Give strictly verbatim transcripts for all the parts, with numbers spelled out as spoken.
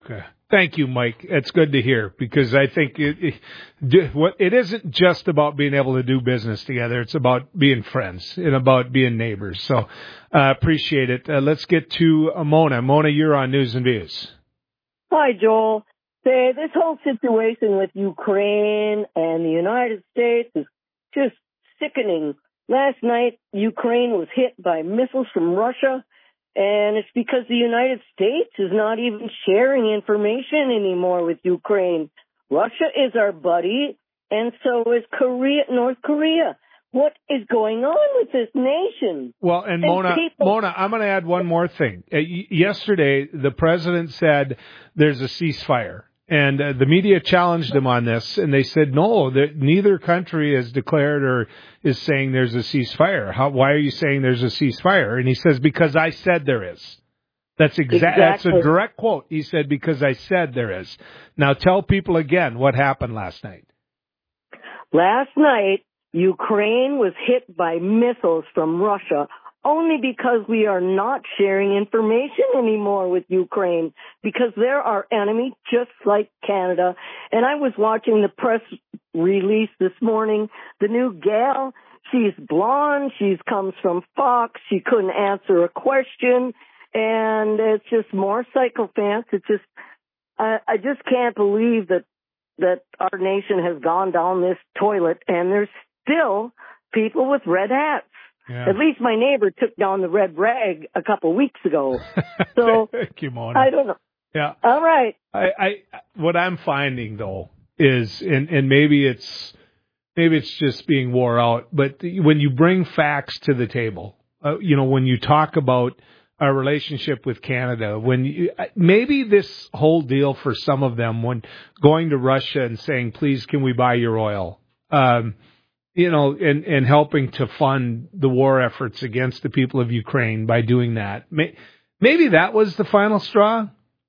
Okay. Thank you, Mike. It's good to hear because I think it, it, it isn't just about being able to do business together. It's about being friends and about being neighbors. So I uh, appreciate it. Uh, let's get to uh, Mona. Mona, you're on News and Views. Hi, Joel. Say, this whole situation with Ukraine and the United States is just sickening. Last night, Ukraine was hit by missiles from Russia. And it's because the United States is not even sharing information anymore with Ukraine. Russia is our buddy, and so is Korea, North Korea. What is going on with this nation? Well, and, and Mona, people- Mona, I'm going to add one more thing. Uh, y- yesterday, the president said there's a ceasefire. And uh, the media challenged him on this, and they said, no, that neither country has declared or is saying there's a ceasefire. How, why are you saying there's a ceasefire? And he says, because I said there is. That's exa- exactly. That's a direct quote. He said, because I said there is. Now tell people again what happened last night. Last night, Ukraine was hit by missiles from Russia only because we are not sharing information anymore with Ukraine because they're our enemy just like Canada. And I was watching the press release this morning. The new gal, she's blonde. She comes from Fox. She couldn't answer a question. And it's just more sycophants. It's just, I, I just can't believe that, that our nation has gone down this toilet and there's still people with red hats. Yeah. At least my neighbor took down the red rag a couple weeks ago. So Thank you, Mona. I don't know. Yeah. All right. I, I what I'm finding though is, and, and maybe it's maybe it's just being wore out, but when you bring facts to the table, uh, you know, when you talk about our relationship with Canada, when you, maybe this whole deal for some of them, when going to Russia and saying, please, can we buy your oil? Um, You know, and, and helping to fund the war efforts against the people of Ukraine by doing that. Maybe that was the final straw.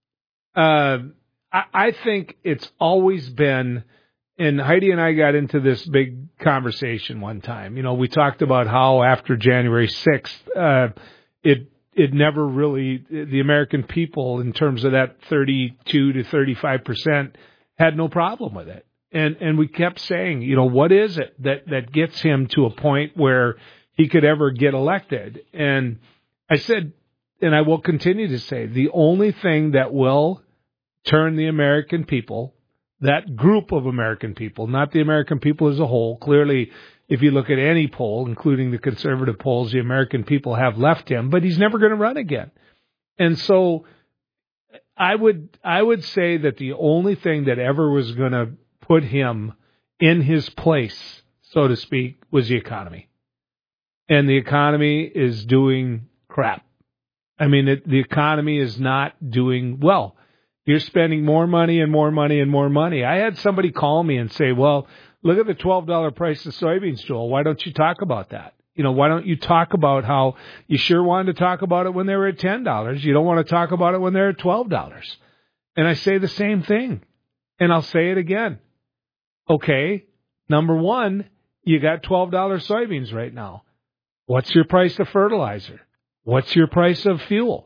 Uh, I, I think it's always been, and Heidi and I got into this big conversation one time. You know, we talked about how after January sixth, uh, it it never really, the American people, in terms of that thirty-two to thirty-five percent, had no problem with it. And and we kept saying, you know, what is it that, that gets him to a point where he could ever get elected? And I said, and I will continue to say, the only thing that will turn the American people, that group of American people, not the American people as a whole, clearly, if you look at any poll, including the conservative polls, the American people have left him, but he's never going to run again. And so I would I would say that the only thing that ever was going to put him in his place, so to speak, was the economy. And the economy is doing crap. I mean, it, the economy is not doing well. You're spending more money and more money and more money. I had somebody call me and say, well, look at the twelve dollars price of soybeans, Joel. Why don't you talk about that? You know, why don't you talk about how you sure wanted to talk about it when they were at ten dollars. You don't want to talk about it when they're at twelve dollars. And I say the same thing. And I'll say it again. Okay, number one, you got twelve dollars soybeans right now. What's your price of fertilizer? What's your price of fuel?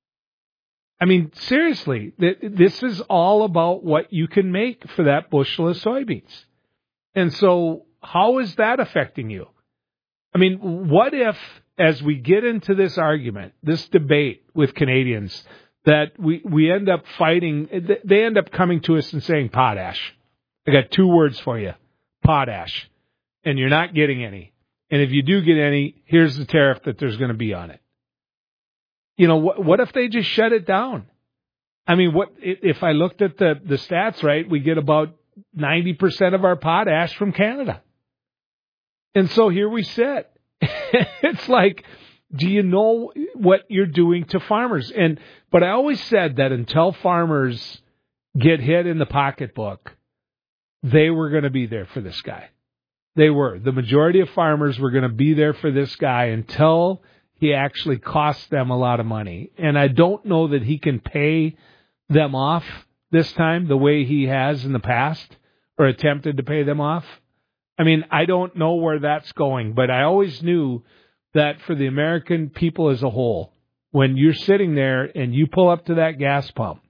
I mean, seriously, th- this is all about what you can make for that bushel of soybeans. And so how is that affecting you? I mean, what if, as we get into this argument, this debate with Canadians, that we, we end up fighting, they end up coming to us and saying potash. I got two words for you, potash, and you're not getting any. And if you do get any, here's the tariff that there's going to be on it. You know, what, what if they just shut it down? I mean, what if I looked at the, the stats right, we get about ninety percent of our potash from Canada. And so here we sit. It's like, do you know what you're doing to farmers? And but I always said that until farmers get hit in the pocketbook, they were going to be there for this guy. They were. The majority of farmers were going to be there for this guy until he actually cost them a lot of money. And I don't know that he can pay them off this time the way he has in the past or attempted to pay them off. I mean, I don't know where that's going, but I always knew that for the American people as a whole, when you're sitting there and you pull up to that gas pump